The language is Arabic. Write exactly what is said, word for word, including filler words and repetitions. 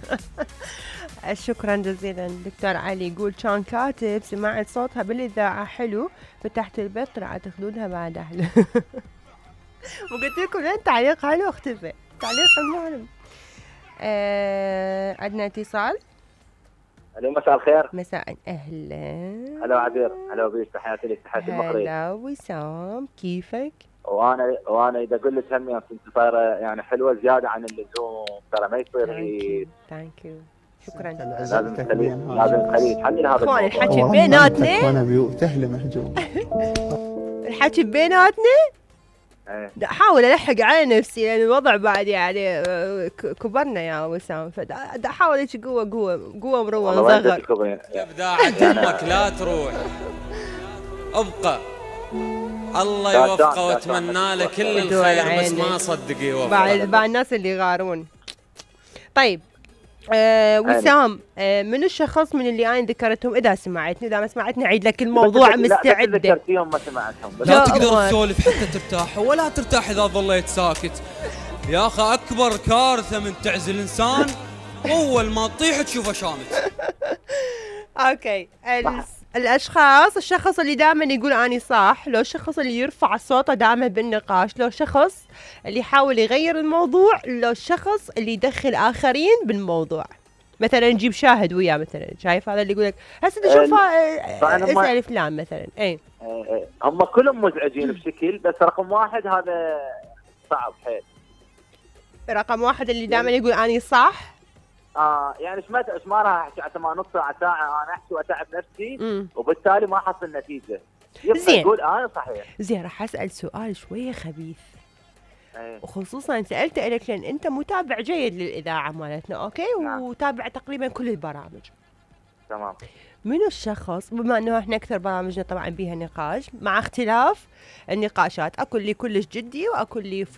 شكرا جزيلا دكتور علي. يقول كان كاتب سمعت صوتها بالإذاعة حلو، فتحت البيت طلعت خدودها بعد أحلى. وقلت لكم لين تعليق حلو اختفى، تعليق مهم. آه عندنا اتصال. الو مساء الخير. مساء اهلا. هلا عبير، هلا بيش، تحياتي لك، تحياتي المخرج. هلا وسام، كيفك؟ وانا وانا اذا قلت هم انت صايره يعني حلوه زياده عن اللزوم، ترى ما يصير هيك. ثانك يو، شكرا. لازم تخلي لازم تخلي تحلل هذا اخوان الموضوع. الحكي بيناتنا، وانا بتهلي محجوم. الحكي بيناتنا. ايه احاول الحق على نفسي لان الوضع بعد يعني كبرنا يا وسام، فدا احاول ايش قوه قوه قوه مروه نصغر. ابداع امك لا تروح، ابقى الله يوفقه واتمنى له كل الخير، بس ما صدق يوفقه. بعد بعد الناس اللي يغارون. طيب آه وسام، آه من الشخص من اللي انا ذكرتهم اذا سمعتني، اذا ما سمعتني اعيد لك الموضوع مستعده. لا ذكرتيهم ما سمعتهم. لا تقدر تسولف حتى ترتاح، ولا ترتاح اذا ظليت ساكت يا اخي. اكبر كارثه من تعزل انسان اول ما تطيح تشوفه شامت. اوكي الاشخاص، الشخص اللي دائما يقول اني صح، لو الشخص اللي يرفع صوته دائما بالنقاش، لو الشخص اللي يحاول يغير الموضوع، لو الشخص اللي يدخل اخرين بالموضوع. مثلا نجيب شاهد وياه مثلا، شايف هذا اللي يقول لك هسه تشوف اسال فلان مثلا. اي هم كلهم مزعجين بشكل، بس رقم واحد هذا صعب حيل. رقم واحد اللي دائما يقول اني صح. اه يعني ايش ما ايش ما راح احكي على نص ساعه ساعه انا احكي واتعب نفسي، مم. وبالتالي ما احصل نتيجه. زين يقول انا صحيح. زين راح اسال سؤال شويه خبيث. أيه. وخصوصا سالته لك لان انت متابع جيد للاذاعه مالتنا، اوكي؟ نعم. وتابع تقريبا كل البرامج. تمام. منو الشخص، بما انه احنا اكثر برامجنا طبعا بيها نقاش، مع اختلاف النقاشات، اكو اللي كلش جدي واكو اللي